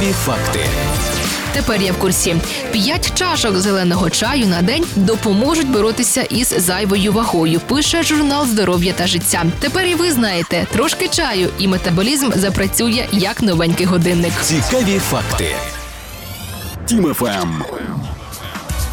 Цікаві факти. Тепер я в курсі. 5 чашок зеленого чаю на день допоможуть боротися із зайвою вагою, пише журнал «Здоров'я та життя». Тепер і ви знаєте, трошки чаю і метаболізм запрацює як новенький годинник. Цікаві факти. Тім ФМ.